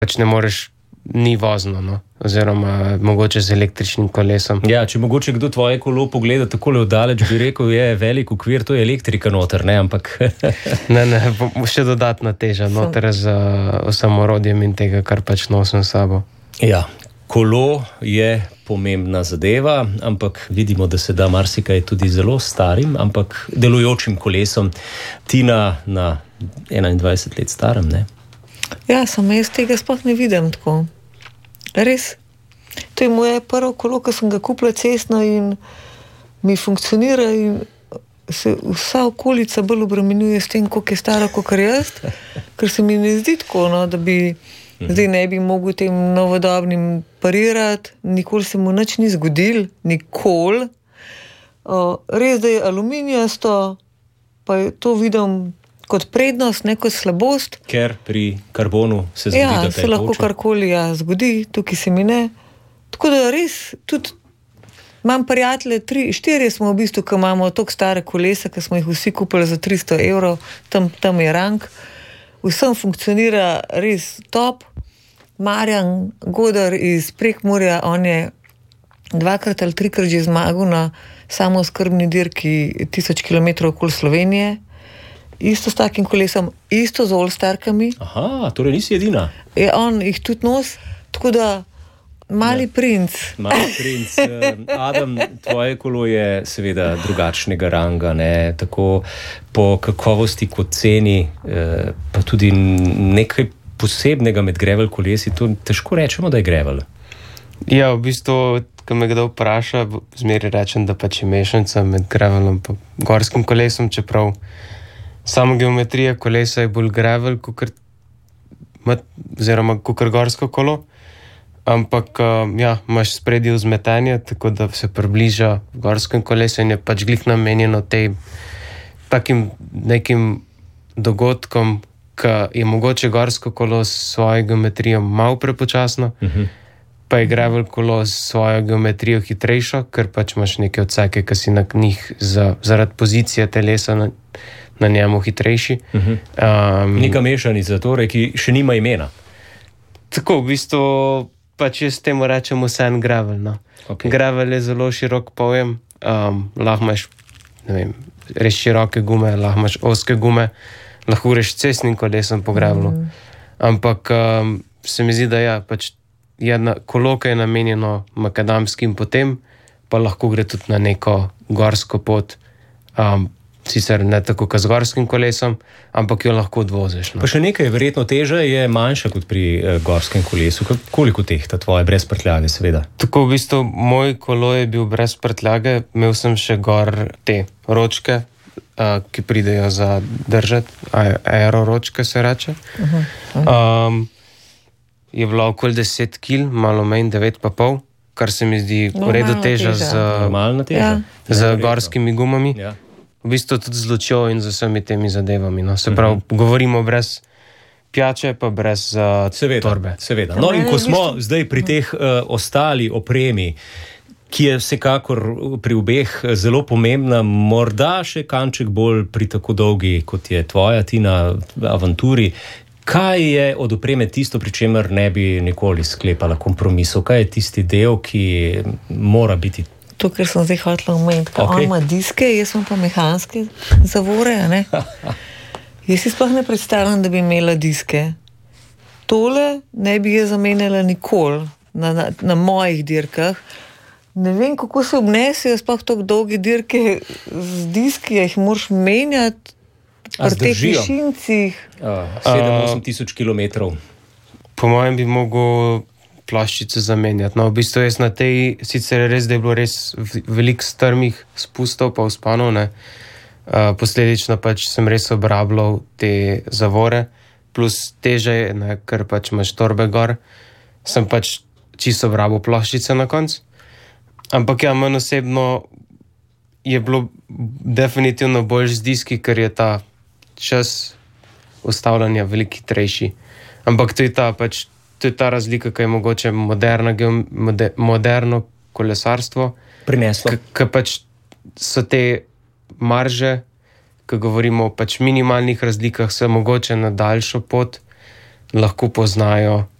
pač ne moreš, ni vozno, no? Oziroma mogoče z električnim kolesom. Ja, če mogoče kdo tvoje kolo pogleda takole oddaleč, bi rekel, je velik okvir, to je elektrika noter, ne, ampak... ne, še dodatna teža noter z samorodjem in tega, kar pač nosim s sabo. Ja, kolo je pomembna zadeva, ampak vidimo, da se da marsikaj tudi zelo starim, ampak delujočim kolesom. Tina na 21 let starem, ne? Ja, samo jaz tega sploh ne vidim tako. Res. To je moje prvo kolo, ko sem ga kupila cestno in mi funkcionira in se vsa okolica bolj obremenjuje s tem, koliko je stara, kakor jaz, ker se mi ne zdi tako, no, da bi zdaj ne bi mogel tem novodobnim parirati, nikoli se mu nič ni zgodil, nikoli. Res, da je aluminijasto, pa to vidim kot prednost, ne kot slabost. Ker pri karbonu se zgodi, da te se lahko karkoli zgodi, tukaj se mi ne. Tako da res, tudi imam prijatelje, 3-4 smo v bistvu, ko imamo toliko stare kolesa, ki smo jih vsi kupili za 300 €, tam je rang. Vsem funkcionira res top. Marjan Godar iz Prekmurja, on je 2 ali 3 že zmagal na samooskrbni dirki 1000 km okoli Slovenije. Isto s takim kolesom, isto z All-Starkami. Aha, torej nisi edina. On jih tudi nos, tako da mali princ. Mali princ. Adam, tvoje kolo je seveda drugačnega ranga, ne? Tako po kakovosti kot ceni, pa tudi nekaj posebnega med gravel kolesi, to težko rečemo, da je gravel. Ja, v bistvu, ko me kdo vpraša, zmeraj rečem, da pač je mešanica med gravelom pa gorskim kolesom, čeprav samo geometrija kolesa je bolj gravel, oziroma kakor gorsko kolo, ampak imaš spredje vzmetenje, tako da se približa gorskem kolesu in je pač glih namenjeno takim nekim dogodkom, ki je mogoče gorsko kolo s svojo geometrijo malo prepočasno, pa je gravel kolo s svojo geometrijo hitrejšo, ker pač imaš neke odseke, ki si na njih zaradi pozicije telesa na njemu hitrejši. Neka mešanica, torej, ki še nima imena. Tako, v bistvu, pač jaz temu rečem vse en gravel, no. Okay. Gravel je zelo širok pojem, lahko imaš, ne vem, res široke gume, lahko imaš ozke gume, lahko greš cestnim kolesom po gravelu. Ampak se mi zdi, da ja, pač kolo, ki je namenjeno makadamskim potem, pa lahko gre tudi na neko gorsko pot, sicer ne tako kot z gorskim kolesom, ampak jo lahko odvoziš. No. Pa še nekaj, verjetno teža je manjša kot pri gorskem kolesu. Koliko tehta tvoje brez prtljage, seveda? Tako, v bistvu, moj kolo je bil brez prtljage, imel sem še gor te ročke, ki pridejo za držati, aeroročke se reče. Je bilo okoli 10 kg, malo manj, 9,5, kar se mi zdi v redu teža z gorskimi gumami. Ja. V bistvu tudi z lučjo in z vsemi temi zadevami. No. Se pravi, govorimo brez pijače, pa brez torbe. Seveda. No in ko smo zdaj pri teh ostali opremi, ki je vsekakor pri obeh zelo pomembna, morda še kanček bolj pri tako dolgi, kot je tvoja, Tina, avanturi. Kaj je od opreme tisto, pri čemer ne bi nikoli sklepala kompromisov? Kaj je tisti del, ki mora biti? To, ker sem zdaj hotela omeniti, on ima diske, jaz imam pa mehanske zavore, ne? Jaz si sploh ne predstavljam, da bi imela diske. Tole ne bi jaz zamenjala nikoli na mojih dirkah. Ne vem, kako se obnesejo sploh tako dolge dirke z diski, jih moraš menjati pri teh višincih. 7-8 tisoč kilometrov. Po mojem bi mogel ploščice zamenjati. No, v bistvu jaz na tej, sicer res, da je bilo res veliko strmih spustov pa vzponov, ne. Posledično pač sem res obrabljal te zavore, plus teže je, ne, ker pač imaš torbe gor, sem pač čisto obrabil ploščice na koncu. Ampak ja, manj osebno je bilo definitivno bolj z diski, ker je ta čas ustavljanja veliko hitrejši. Ampak to je ta razlika, ki je mogoče moderno kolesarstvo prineslo. Ker pač so te marže, ko govorimo o pač minimalnih razlikah, se mogoče na daljšo pot lahko poznajo